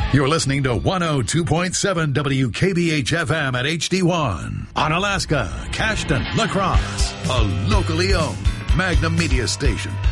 You're listening to 102.7 WKBH-FM at HD1. Onalaska, Cashton, La Crosse, a locally owned Magnum Media station.